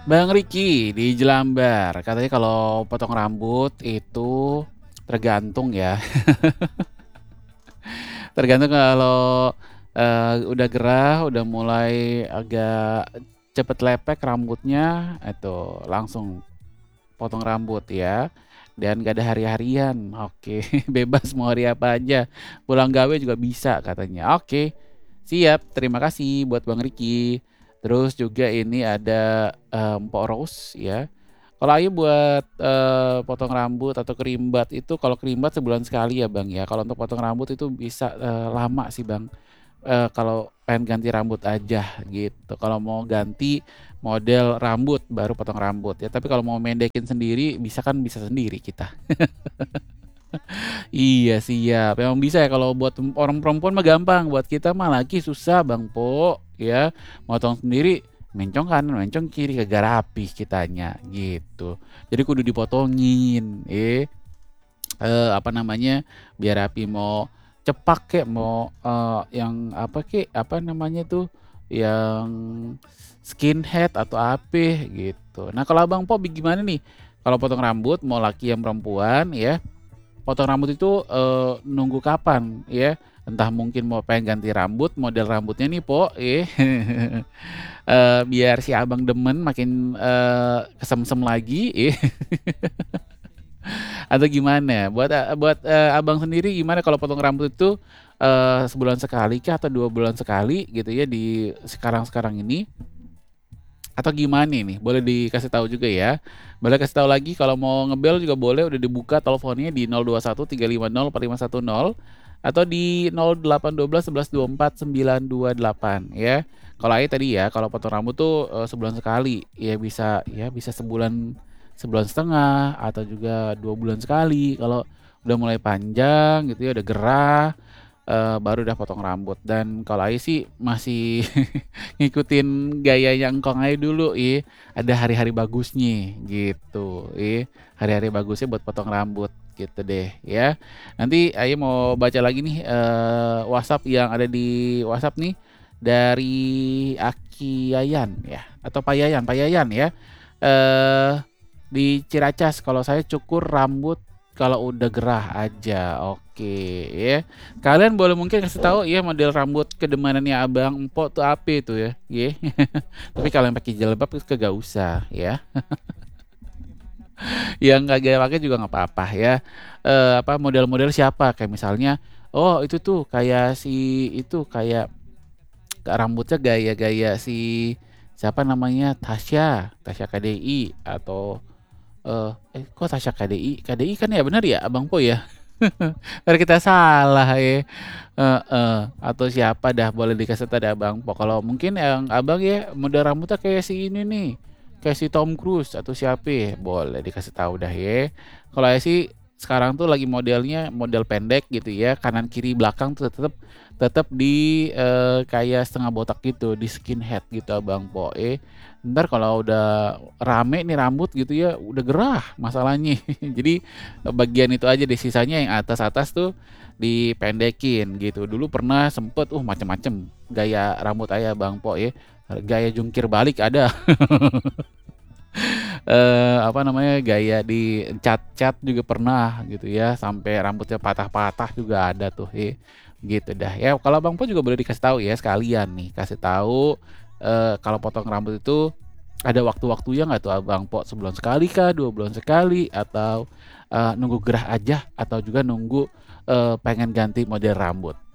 Bang Riki di Jelambar, katanya kalau potong rambut itu tergantung ya. Tergantung kalau udah gerah, udah mulai agak cepet lepek rambutnya, itu langsung potong rambut ya. Dan gak ada hari-harian. Oke, bebas mau hari apa aja. Pulang gawe juga bisa katanya. Oke, siap. Terima kasih buat Bang Riki. Terus juga ini ada Mpok Rose ya. Kalau Ayu buat potong rambut atau kerimbat itu, kalau kerimbat sebulan sekali ya Bang ya. Kalau untuk potong rambut itu bisa lama sih Bang. Kalau pengen ganti rambut aja gitu. Kalau mau ganti model rambut baru potong rambut ya. Tapi kalau mau mendekin sendiri bisa kan, bisa sendiri kita. Iya siap. Memang bisa ya, kalau buat orang perempuan mah gampang, buat kita mah laki susah Bang Po ya. Motong sendiri mencong kanan, mencong kiri kagak rapi kitanya gitu. Jadi kudu dipotongin. Apa namanya, biar rapi, mau cepak kek, mau yang apa kek, apa namanya tuh, yang skinhead atau apa gitu. Nah kalau abang po gimana nih, kalau potong rambut mau laki yang perempuan ya, potong rambut itu nunggu kapan ya, entah mungkin mau pengen ganti rambut, model rambutnya nih po biar si abang demen makin kesemsem lagi atau gimana? Buat abang sendiri gimana kalau potong rambut itu sebulan sekali kah atau 2 bulan sekali gitu ya di sekarang-sekarang ini? Atau gimana nih? Boleh dikasih tahu juga ya. Boleh kasih tahu lagi, kalau mau ngebel juga boleh, udah dibuka teleponnya di 021 350 4510 atau di 0812 11 24 928 ya. Kalau Ayu tadi ya, kalau potong rambut tuh sebulan sekali, ya bisa sebulan, sebulan setengah atau juga 2 bulan sekali. Kalau udah mulai panjang gitu ya, udah gerah, baru udah potong rambut. Dan kalau Ayu sih masih ngikutin gayanya engkong aja dulu ada hari-hari bagusnya gitu hari-hari bagusnya buat potong rambut gitu deh ya. Nanti Ayu mau baca lagi nih WhatsApp yang ada di WhatsApp nih, dari Aki Yayan ya, atau Payayan ya. eh di Ciracas, kalau saya cukur rambut kalau udah gerah aja. Oke ya. Kalian boleh mungkin kasih tahu ya model rambut kedemanannya Abang Empok tuh apa itu ya. Tapi kalian pakai jilbab kagak usah ya. Yang kagak pakai juga nggak apa-apa ya. Apa model-model siapa, kayak misalnya, oh itu tuh kayak si, itu kayak rambutnya gaya-gaya si siapa namanya, Tasya, Tasya KDI, atau kok Tasya KDI? KDI kan ya, benar ya Abang Po ya? Ntar kita salah ya. Atau siapa dah, boleh dikasih tahu Abang Po. Kalau mungkin yang Abang ya model rambutnya kayak si ini nih, kayak si Tom Cruise atau siapa ya, boleh dikasih tahu dah ya. Kalau saya sih sekarang tuh lagi modelnya model pendek gitu ya, kanan kiri belakang tuh tetap tetap di kayak setengah botak gitu, di skinhead gitu Abang Po. Ntar kalau udah rame nih rambut gitu ya, udah gerah masalahnya. Jadi bagian itu aja deh, sisanya yang atas-atas tuh dipendekin gitu. Dulu pernah sempet macem-macem gaya rambut ayah Bang Po ya. Gaya jungkir balik ada. Apa namanya, gaya di cat-cat juga pernah gitu ya, sampai rambutnya patah-patah juga ada tuh gitu dah ya. Kalau Bang Po juga boleh dikasih tahu ya, sekalian nih kasih tahu kalau potong rambut itu ada waktu-waktunya nggak tuh Abang Po, sebulan sekali kah, 2 bulan sekali, atau nunggu gerah aja, atau juga nunggu pengen ganti model rambut.